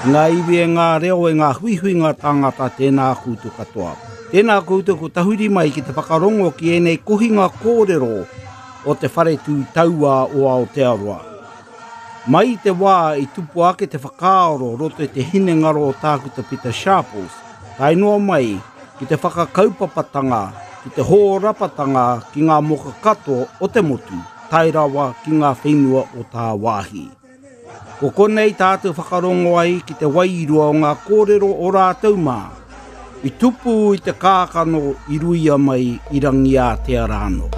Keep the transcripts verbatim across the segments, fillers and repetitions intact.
Ngā iwi e ngā reo e ngā huihuinga tangata tēnā koutou katoa. Tēnā koutou ko tahuri mai ki te whakarongo ki enei kohinga kōrero o te whare tū taua o Aotearoa. Mai te wā i tupu ake te whakaoro roto e te hine ngaro o tākuta Peter Sharples, tai noa mai ki te whakakaupapatanga, ki te hōrapatanga ki ngā moka kato o te motu, tai rawa ki ngā whenua o tā wāhi. Ko konei tātou whakarongo ai ki te wairua o ngā kōrero o rātou mā, i tupu i te kākano i ruia mai i rangi a te arano.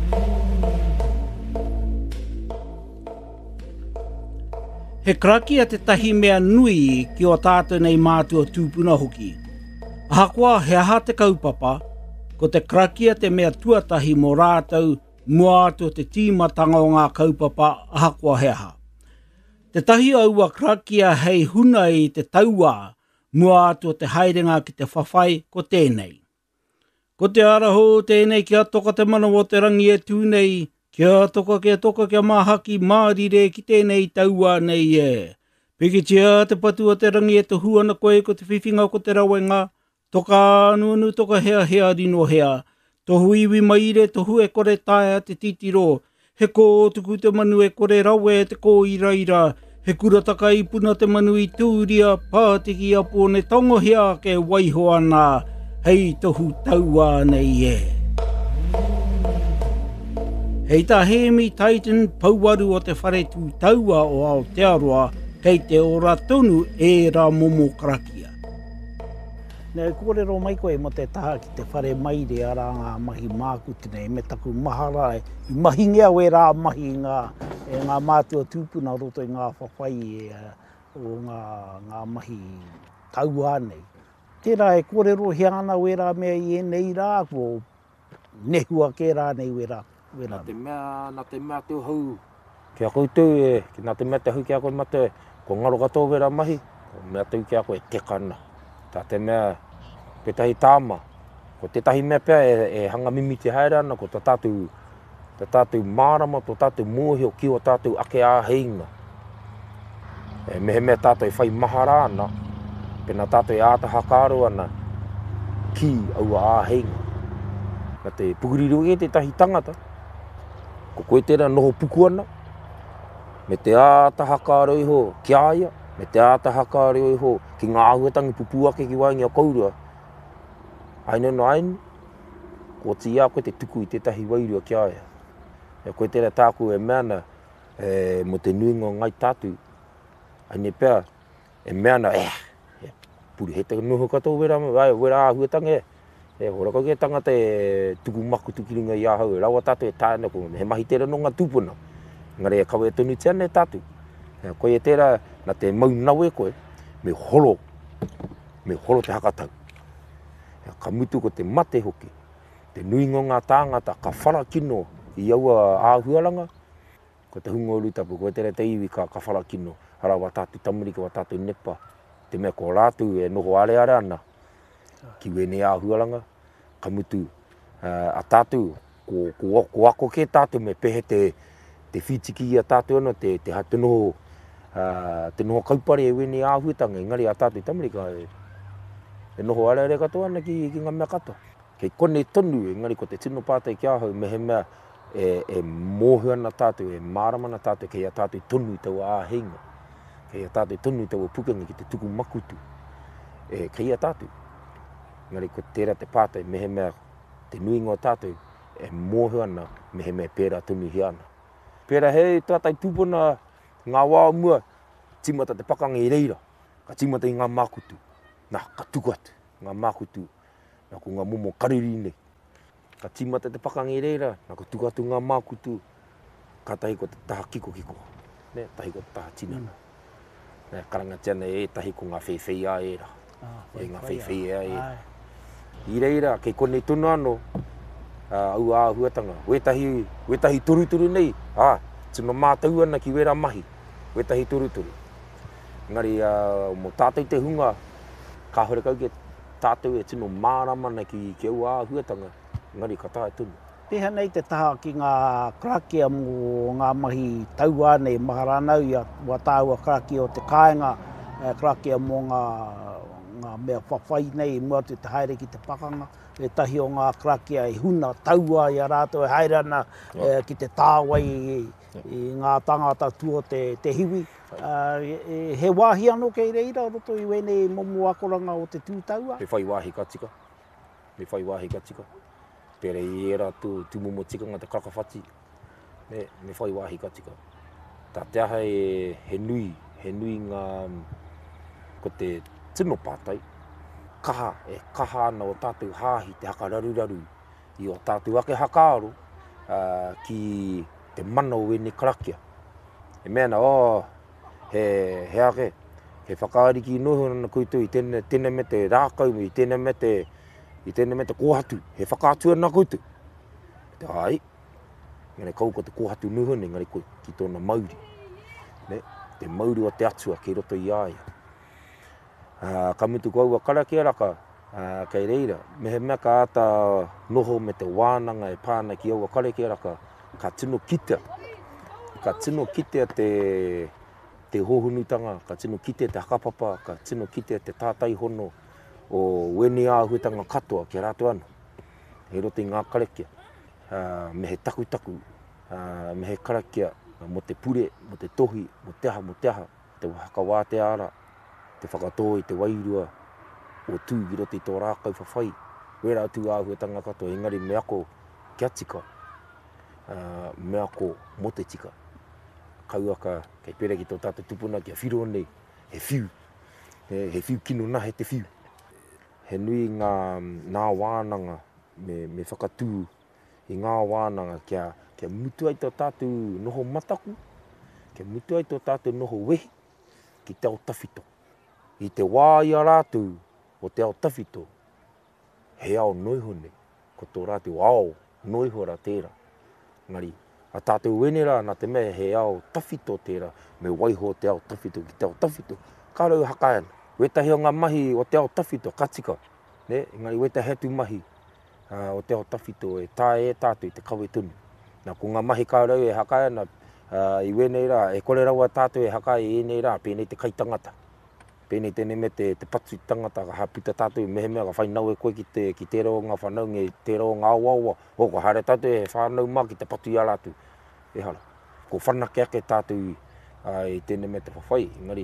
He krakia te tahi mea nui ki o tātou nei mātua tūpuna hoki. Ahakoa he aha te kaupapa, ko te krakia te mea tuatahi mo rātou mua atua te tīmatanga o ngā kaupapa ahakoa he aha. Te tahi aua krakia hei huna i te taua mua atua te haerenga ki te whawhai ko tēnei. Ko te araho tēnei kia toka te mana o te rangi e tūnei, kia toka kia toka kia mahaki mārire ki tēnei taua nei e. Pikitia te patu o te rangi e te huana koe ko te whiwhinga ko te rawenga, toka anuanu toka hea hea rino hea, tohu iwi maire tohu e kore taia te titiro, he ko tuku te manu e kore rawe te ko ira ira, he kurataka i puna te manu i tūria, pātiki a pōne tongo hea ke waiho ana, hei tohu taua nei e. Hei tā Hemi Titan pauaru o te whare tū taua o Aotearoa, kei te ora tonu e rā momo krakia. Nei kōrero mai koe mo te taha ki te whare maire a rā ngā mahi mākuti nei, me taku mahara e, i mahi ngea we rā mahi ngā, e ngā mātua tūpuna roto i ngā whawhai e, o ngā, ngā mahi taua nei. Tērā e kōrero he ana we rā mea i e nei rā, ko nehua ke rā nei we rā. Nā te mea, nā te mea te hau, kia koutou e, nā te mea te hau kia koe mate, ko ngaro katoa we rā mahi, ko mea tau kia koe tekana. Tā te mea, pe tahi tāma, ko te tahi mea pia e, e hanga mimi te haere ana, ko tā tātou, tā tātou mārama, tō tātou mōhio ki o tātou ake āheinga. E mehe mea tātou e whai mahara ana, pena tātou e āta hakaro ana, ki aua āheinga. Nā te pukuriru e te tahi tangata, ko koe tērā noho puku ana, me te āta hakaro iho ki aia, me te āta hakaro iho ki ngā ahuatangi pupuake ki waingi a kaurua. Aina no aini, ko ti ia koe te tuku i te tahi wairua ki aia. E koe tērā tāku e meana, e, mo te nuinga ngai tātu, aine pēr, e meana, eh, e, puri he te noho katoa wera, wera ahuatangi e. E hora kau ke tangata e tuku maku tukiringa i ahau, e rawa tātou e tāna ko, he mahi tērā no ngā tūpuna. Ngare e kawe e tonu tiana e tātou. E koe e tērā, nā te maunau e koe, me holo, me holo te hakatau. E ka mutu ko te mate hoki, te nuinga ngā tāngata, ka whara kino i aua āhuaranga, ko te hunga o rutapu, koe tērā te iwi ka, ka whara kino, hara wa tātou tamarika, wa tātou nepa, te mea ko rātou e noho are are ana, ki wene āhuaranga, ka mutu uh, a tātou, ko, ko, ko ako ke tātou me pehe te, te whitiki a tātou ana, te, te, te noho, uh, te noho kaupare e wene āhuatanga, engari a tātou tamarika, e, e noho are are katoa ana ki, ki ngā mea katoa. Kei kone tonu, engari ko te tino pātai ki ahau, mehe mea e, e mōhu ana tātou, e māramana tātou, kei a tātou tonu i tau āhenga, kei a tātou tonu i tau pukenga ki te tuku makutu, e, kei a tātou. Ngari ko tērā te pātai, mehe mea te nuinga o tātou, e mōhu ana, mehe mea pērā tunu hi ana. Pērā hei tātai tūpuna ngā wā mua, timata te pakanga i reira, ka timata i ngā mākutu, nā, ka tuku atu, ngā mākutu, nā ko ngā momo kariri nei. Ka timata te pakanga i reira, nā ko tuku atu ngā mākutu, ka tahi ko te taha kiko kiko, ne, tahi ko te taha tinana. Mm. Ne, karanga tiana e tahi ko ngā whewhei a era, ah, e ngā whewhei a era. I reira, kei konei tonu anō, uh, au āhuatanga, wetahi, wetahi turuturu nei, ah, tino mātau ana ki wera mahi, wetahi turuturu. Ngari, uh, mo tātou te hunga, ka hore kau ke tātou e tino māramana ki, ki au āhuatanga, ngari ka tae tunu. Peha nei te taha ki ngā krakia mo ngā mahi taua nei maharanau ia wa tāua krakia o te kāinga uh, krakia mō ngā, ngā mea whawhai nei, mua te te haere ki te pakanga, e tahi o ngā krakia e huna taua i a rātou e haerana yeah. uh, ki te tāwai i, yeah. i ngā tangata tua te, te hiwi. Uh, e, he wāhi anō kei reira, roto i wene momo akoranga o te tūtaua. Me whai wāhi ka tika, me whai wāhi ka tika. Pere i era tu, tu momo tika ngā te kakawhati, me, me whai wāhi ka tika. Tā te aha e he nui, he nui ngā, ko te tino pātai, kaha, e kaha ana o tātou hāhi te haka raru raru, i o tātou ake hakaaro, uh, ki te mana o wene krakia. E mea na, oh, he, he ake, he whakaariki noho na koutou i tēne, tēne me te rākau, i tēne me te, i tēne me te kōhatu, he whakaatua na koutou. Te ai, ngane kau ko te kōhatu noho ne, ngane ko ki tōna mauri. Ne, te mauri o te atua ki roto i aia. Uh, ka mutu kau a karakia raka, uh, kei reira, me he mea ka ata noho me te wānanga e pāna ki au a karakia raka, ka tino kitea. Ka tino kitea te, te hohunutanga, ka tino kitea te hakapapa, ka tino kitea te tātai hono o wene āhuetanga katoa ki rātou anu. He roto i ngā karakia, uh, me he taku taku, uh, me he karakia, mo te pure, mo te tohi, mo te aha, mo te aha, te whakawā te ara, te whakatō i te wairua, o tū i roto i tō rākau whawhai, wera atu āhuetanga katoa, engari me ako kia tika, uh, me ako mo te tika. Kauaka, kei pere ki tō tātou tupuna kia whiro nei, he whiu, he, he whiu kino na he te whiu. He nui ngā, ngā wānanga, me, me whakatū i ngā wānanga kia, kia mutu ai tō tātou noho mataku, kia mutu ai tō tātou noho wehi, ki te ao tawhito. I te wā i a rātou o te ao tawhito, he ao noihone, ko tō rātou ao noihora tērā. Ngari, a tātou wene rā, nā te mea he ao tawhito tērā, me waiho te ao tawhito ki te ao tawhito. Ka rau hakaena, wetahi o ngā mahi o te ao tawhito, ka tika, ne? Ngari wetahi atu mahi uh, o te ao tawhito e tā e tātou i te kawe tunu. Nā ko ngā mahi ka rau e hakaena, uh, i wene rā, e kore rau a tātou e hakai e nei rā, pēnei te kaitangata. Pēnei tēne me te, te patu tangata ka hapita tātou, mehe mea ka whainau e koe ki te, ki te reo ngā whanau, nge te reo ngā aua, o ko hare tātou e whanau mā ki te patu i a rātou. E hara, ko whanake ake tātou uh, i tēne me te whawhai, ngari,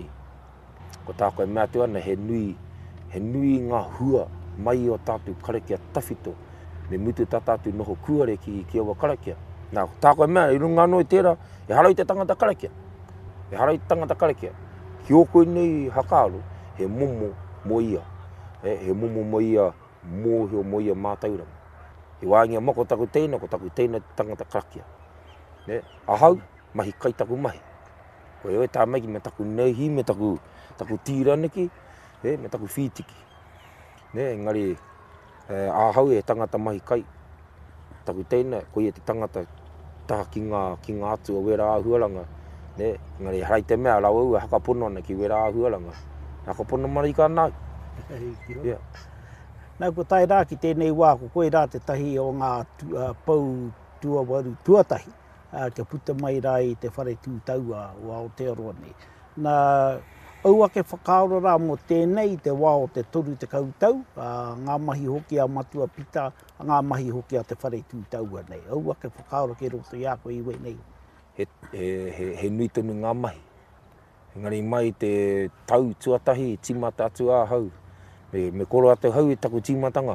ko tā koe mea te ana, he nui, he nui ngā hua mai o tātou karakia tawhito, me mutu tā tātou noho kuare ki, ki aua karakia. Nā, tā koe mea, i runga anō i tērā, e harau te tangata karakia, e harau te tangata karakia. Ki oko nei hakaaro, he momo mo ia, he, he momo mo ia, mōhio mo ia mātauranga. He wāngia mako taku teina, ko taku teina tangata karakia. Ne? Ahau, mahi kai taku mahi. Ko ewe tā maiki me taku nehi, me taku, taku tīraniki, he, me taku whitiki. Ne? Engari, eh, ahau e tangata mahi kai. Taku teina, ko ia te tangata taha ki ngā, ki ngā atu a wera āhuaranga. Ne, ngari harai te mea lau au e hakapono ana ki wera āhuaranga. Hakapono marika nāu. Yeah. Nau ko tai rā ki tēnei wā, ko koe rā te tahi o ngā tu, uh, pau tua waru tuatahi, uh, kia puta mai rā i te whare tūtaua o Aotearoa nei. Nā au ake whakaoro rā mo tēnei te wā o te toru te kautau, uh, ngā mahi hoki a matua pita, ngā mahi hoki a te whare tūtaua nei. Au ake whakaoro ke roto i a koe iwe nei. He, he, he, he nui tonu ngā mahi. Engari mai te tau tuatahi, tīmata atu a hau. Me, me koro atu hau e taku tīmatanga.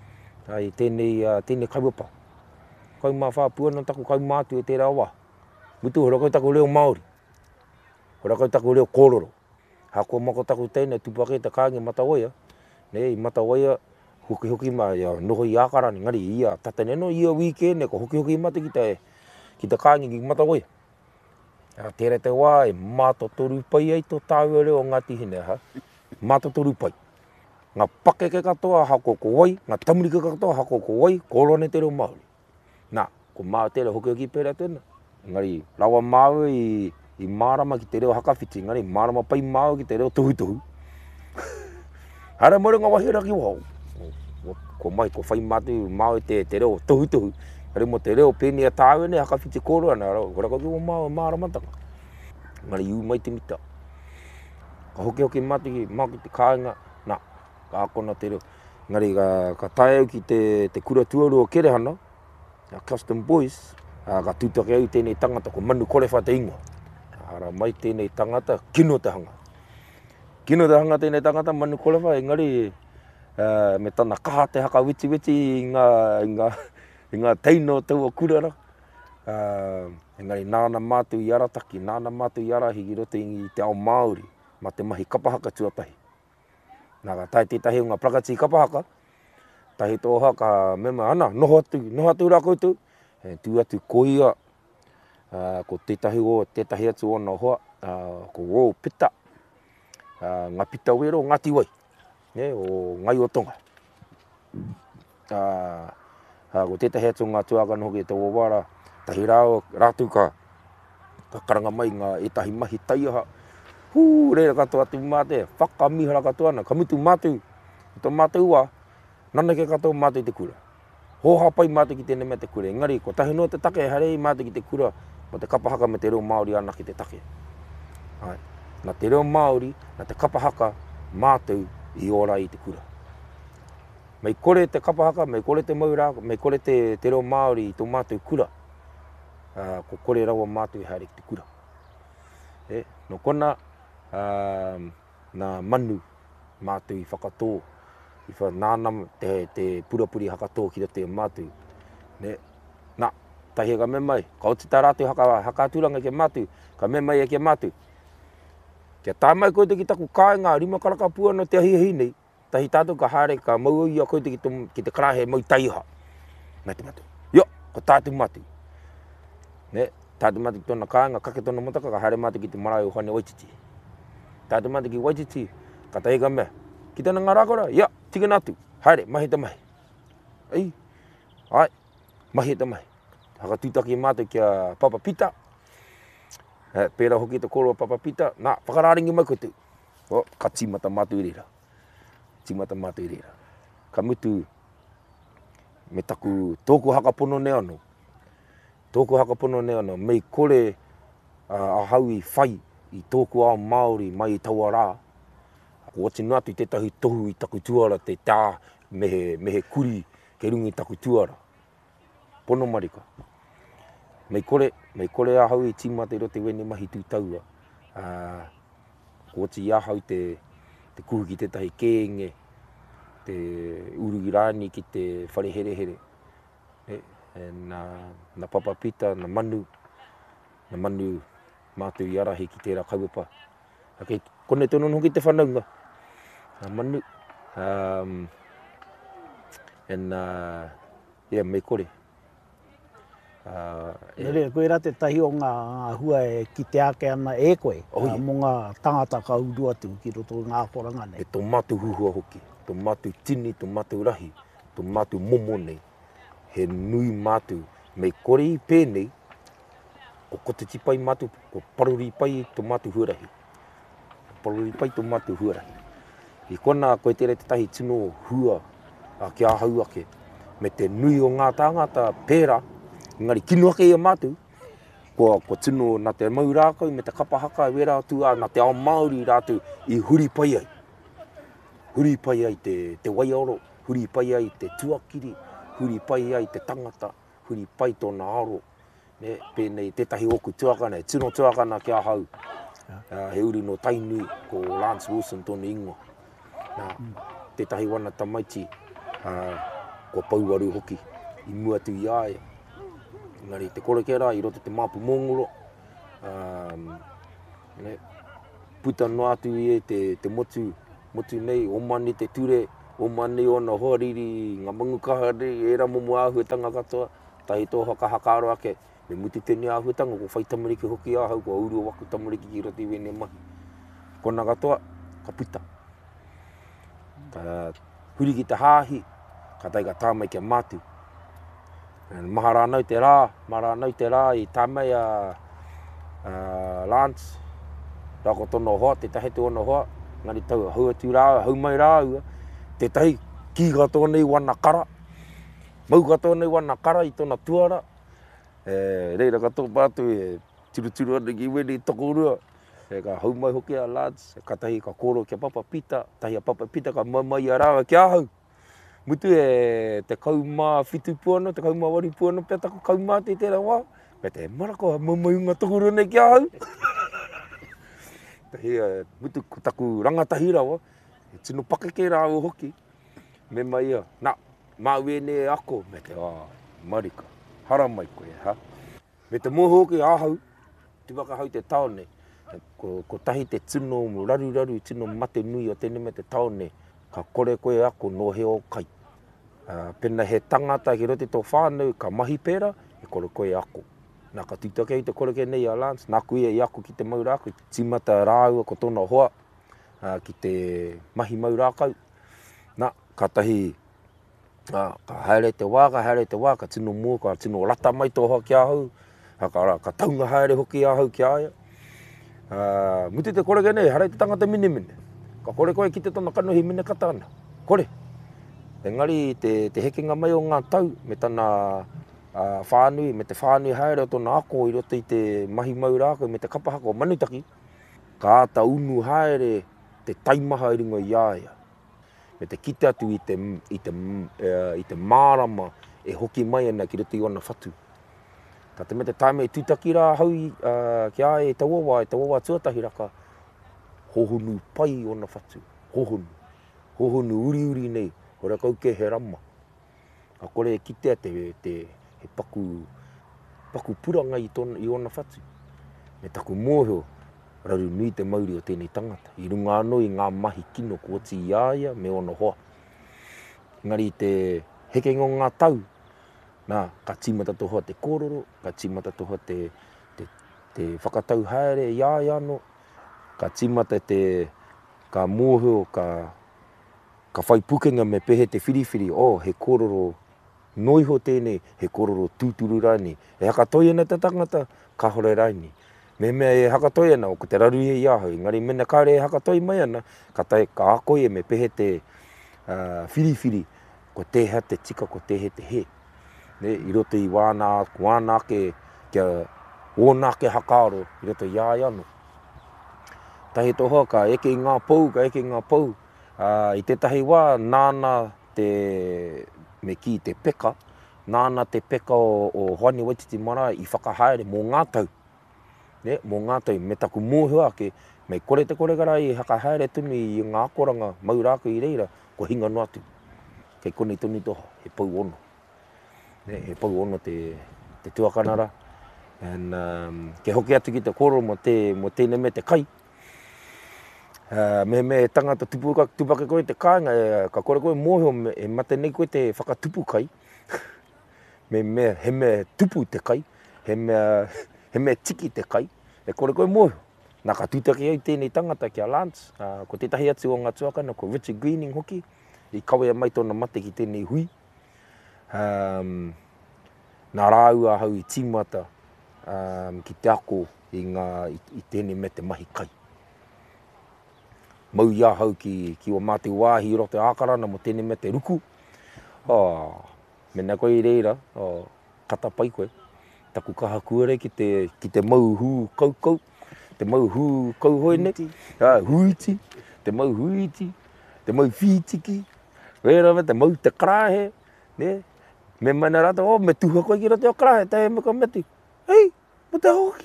Ai tēnei, uh, tēnei kaupapa. Kau mā whāpua no taku kau mātu e tērā wā. Mutu hora kau taku reo Māori. Hora kau taku reo Kōroro. Hako mako taku tēnei tupake te kāngi Matawaia. Ne, i Matawaia, hoki hoki mā, ia noho i ākarani. Ngari, ia tataneno, ia weekend, ko hoki hoki mate ki te ki te kāngi ki Matawaia. Tērā te wā e mātotoru pai ai tō tāua reo Ngāti Hine, ha? Mātotoru pai. Ngā pakeke katoa hako ko wai, ngā tamarika katoa hako ko wai, korone te reo Māori. Nā, ko mā tērā hoki hoki pērā tēnā. Ngari, rawa māu i, i mārama ki te reo hakawhiti, ngari, mārama pai māu ki te reo tohu tohu. Hara mōre ngā wahi raki wau. Ko mai, ko whai mātu māu te, te reo tohu tohu. Hare mo te reo pēni a tāwene, haka whiti kōrua nā rau. Kora kau ki o mā, mā ramatanga. Ngari iu mai te mita. ka hoki hoki mati ki mau ki te kāinga, nā, ka akona te reo. Ngari ka, ka tae au ki te, te kura tuarua Kerehana, a Custom Boys, a, ka tūtake au tēnei tangata ko Manu Korewha te ingoa. Ara mai tēnei tangata, kino te hanga. Kino te hanga tēnei tangata, Manu Korewha, engari, uh, me tana kaha te haka witi witi i ngā, i ngā, i ngā teino taua kurara. Uh, engari nāna mātu i arataki, nāna mātu i arahigi roto i te ao Māori, ma te mahi kapahaka tuatahi. Nā ka tae tētahi o ngā prakati kapahaka, tahi tō haka mema ana, noho atu, noho atu rā koutou, e tū atu koia, uh, ko tētahi o, tētahi atu o nā hoa, uh, ko Royal Pita, uh, ngā pita wero, Ngāti Wai, ne, o Ngai o Tonga. Uh, uh, ko tētahi atu ngā tuakana hoki e te wawara, tahi rāo, rātou ka, ka karanga mai ngā etahi mahi taiaha. Hū, reira katoa atu māte, whakamihara katoa ana, ka mutu mātou, tō mātou wā, nanake katoa mātou te kura. Hōha pai mātou ki tēnei mea te kura. Engari, ko tahi noa te take, harei mātou ki te kura, mo te kapahaka me te reo Māori ana ki te take. Ai, nā te reo Māori, nā te kapahaka mātou i ora i te kura. Mei kore te kapahaka, mei kore te maura, mei kore te, te reo Māori i tō mātou kura. Uh, ko kore rawa mātou i haere ki te kura. E, no kona, uh, nā manu mātou i whakatō, i wha nāna te, te purapuri hakatō ki te mātou. Ne, nā, tahi ka me mai, ka oti tā rātou haka, haka aturanga ke mātou, ka me mai e ke mātou. Kia tā mai koe te ki taku kāinga, rima karaka pua no te ahiahi nei, tahi tātou ka haere ka mau ia koe te ki, tom, ki te karahe mau taiha. Mai te mātou. Yo, ko tātou mātou. Ne, tātou mati ki tōna kāinga, kake tōna motaka, ka haere mati ki te marae o hane Waititi. Tātou mati ki Waititi, ka tahi ka mea, ki tēnā ngā rākora, ia, tika nātu, haere, mahi ta mahi. Ei, ai, mahi ta mahi. Haka tūtaki mātou kia Papa Pita, e, pēra hoki te koro Papa Pita, nā, whakarāringi mai koutou. O, ka tīmata mātou i reira. Tīmata mātou i reira. Ka mutu, me taku tōku hakapono ne anō. Tōku hakapono ne ana, mei kore uh, a hau i whai i tōku ao Māori mai i taua rā. Ko oti nātu i tētahi tohu i taku tuara te tā mehe, mehe kuri ke rungi taku tuara. Pono marika. Mei kore, mei kore a hau i tīmata i rote wene mahi tūtaua. Uh, ko oti a hau te, te kuhu ki tētahi kēnge, te urugi rāni ki te whare here here. E, e nā, nā Papa Pita, nā manu, nā manu mātou i arahi ki tērā kaupapa. Okay, kone tono hoki te whanaunga. Nā manu, um, e nā, ia mei kore. Uh, Nere, koe rā te tahi o ngā, ngā hua e ki te ake ana e koe, oh, uh, mō ngā tangata ka uru atu ki roto ngā koranga nei. E tō mātou huhua hoki, tō mātou tini, tō mātou rahi, tō mātou momo nei. He nui mātou, mei kore i pēnei, ko koteti pai mātou, ko paruri pai tō mātou huarahi. Paruri pai tō mātou huarahi. I kona koe tere te tahi tino hua a kia hau ake, me te nui o ngā tāngata pēra, ngari kinu ake ia mātou, ko, ko tino nā te mau rākau, me te kapahaka, e wera atu a, nā te ao Māori rātou, i huri pai ai. Huri pai ai te, te waiaro, huri pai ai te tuakiri, huri pai ai te tangata, huri pai tōna aro. Ne, pēnei tētahi oku tuakana, e tino tuakana kia hau. Uh, he uri no tainui ko Lance Wilson tōna ingoa. Nā, mm. Tētahi wana tamaiti, uh, ko pauaru hoki, i muatu i aia. Ngari te kore kera, i roto te māpu mongoro. Um, ne, puta no atu i e te, te motu, motu nei, o mani te ture, o mani o na hoariri, ngā mangu kahare, e ra momo āhuatanga katoa, tahi tō haka hakaro ake, me muti tēnei āhuatanga, ko whai tamariki hoki āhau, ko auru o waku tamariki ki roti wene mahi. Kona katoa, ka puta. Ka huri ki te hāhi, ka tai ka tāmai kia mātu. Maha rānau te rā, maha rānau te rā i tāmai a uh, Lance, rāko tono hoa, te tahe tōna hoa, ngari tau hau atu rā, hau mai rā ua, te tahi ki katoa nei wana kara, mau katoa nei wana kara i tōna tuara, e, reira katoa pātu e turu turu ana ki wene i toko urua, e ka hau mai hoki a Lance, ka tahi ka koro kia papa pita, tahi a papa pita ka mai mai a rawa kia hau. Mutu e te kaumā whitu puano, te kaumā wari puano, pia taku kaumā te tērā wā. Pia te marako a mai mai unga tokoro nei kia hau. Tahi e mutu taku rangatahi rawa, e tino pakeke rāo hoki. Me mai ia, nā, mā wene ako, me te wā, marika, hara mai koe, ha. Me te moho hoki āhau, te waka hau te taone, ko, ko tahi te tino raru raru, tino mate nui o tēne me te taone, ka kore koe ako no he o kai. Uh, pena he tangata ki rote tō whānau, ka mahi pēra, e kore koe ako. Nā ka tūtake i te kore ke nei a Lance, nā kuia i ako ki te maurākau, timata rāua ko tōna hoa, uh, ki te mahi maurākau. Nā, ka tahi, uh, ka haere te wā, ka haere te wā, ka tino mua, ka tino rata mai tō hoa ki ahau, ka, ka taunga haere hoki ahau ki aia. Uh, muti te kore ke nei, harai te tangata mine mine. Ka kore koe ki te tōna kanohi mine kata ana. Kore. Engari te, te hekenga mai o ngā tau, me tana uh, whānui, me te whānui haere o tōna ako i roto i te mahi maurākau, me te kapahako o manutaki. Ka ata unu haere te taimaha i ringo i aia. Me te kite atu i te, i te, uh, i te mārama e hoki mai ana ki roto i ona whatu. Tā te me te taime i tūtaki rā hau uh, ki aia e tawawa, e tawawa tuatahi raka, hohonu pai ona whatu, hohonu, hohonu uri uri nei, hora kau ke he rama. Ka kore e kitea te, te he paku, paku puranga i, tona, i ona whatu. Me taku mōheo, raru nui te mauri o tēnei tangata. I runga anō i ngā mahi kino kōti i aia me ona hoa. Ngari te heke ngō ngā tau, nā, ka tīmata tohoa te kōroro, ka tīmata tohoa te, te, te whakatau haere i aia anō, ka tīmata te, ka mōheo, ka, ka whai pukenga me pehe te whiriwhiri, o, oh, he kōroro noiho tēnei, he kōroro tūturu rani. E hakatoi ana te tangata, ka hore rani. Me mea e hakatoi ana, o ko te raru e iahau, ngari mena kāre e hakatoi mai ana, ka, tai, ka akoi e me pehe te uh, whiriwhiri, ko te hea te tika, ko te he te he. Ne, i roto i wāna, wāna ke, kia ōnā ke hakaaro, i roto i ai anō. Tahi tohoa ka eke i ngā pou, ka eke i ngā pou. Uh, I tētahi wā, nāna te, me ki te peka, nāna te peka o, o Hoani Waititi Marae i whakahaere mō ngā tau. Ne, mō ngā tau, me taku mōhua ke, mei kore te kore gara i hakahaere tunu i ngā akoranga maurākau i reira, ko hinga no atu. Kei kone tunu toha, he pou ono. Ne, he pou ono te, te tuakanara. And, um, ke hoki atu ki te koro mo, te, mo tēne me te kai. Uh, me me tangata tupu ka tupake koe te kāinga, e, ka kore koe mōheo me, e mate nei koe te whakatupu kai. me me he me tupu te kai, he me, he me tiki te kai, e kore koe mōheo. Nā ka tūtake au tēnei tangata ki a Lance, uh, ko tētahi atu o ngā tuakana, ko Richard Greening hoki, i kawea mai tōna mate ki tēnei hui. Um, nā rāua hau i tīmata um, ki te ako i, ngā, i, i tēnei me te mahi kai. Mau ia hau ki, ki o māte wāhi i roto ākarana mo tēnei me te ruku. Oh, mena koe i reira, oh, kata pai koe. Taku kaha kuare ki te, ki te mau hū kau kau, te mau hū kau hoene, ah, huiti, te mau huiti, te mau whitiki, wera me te mau te karahe, ne? Me mana rata, oh, me tuha koe ki roto o karahe, tae me ka meti. Hei, mo te hoki.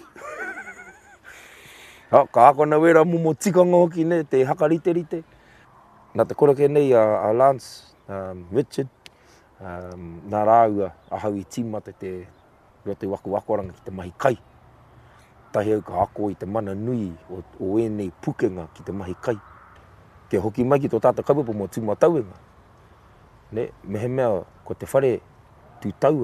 Ha, ka akona wera mumo tikanga hoki ne, te hakarite rite. Nā te kore ke nei a, a Lance, um, Richard, um, nā rāua a hau i tīmata te roto i waku wakoranga ki te mahi kai. Tahi au ka ako i te mana nui o, o enei pukenga ki te mahi kai. Ke hoki mai ki tō tāta kaupapa mo tūma tauenga. Ne, me he mea ko te whare tū tau